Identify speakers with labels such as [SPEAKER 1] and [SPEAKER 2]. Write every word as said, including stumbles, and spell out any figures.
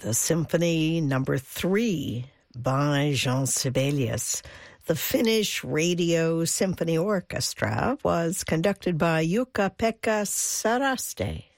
[SPEAKER 1] the Symphony Number Three by Jean Sibelius. The Finnish Radio Symphony Orchestra was conducted by Jukka-Pekka Saraste.